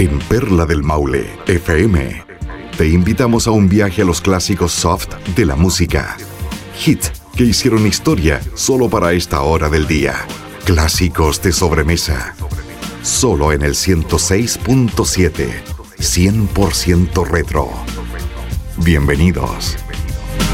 En Perla del Maule, FM, te invitamos a un viaje a los clásicos soft de la música. Hit que hicieron historia solo para esta hora del día. Clásicos de sobremesa. Solo en el 106.7. 100% retro. Bienvenidos.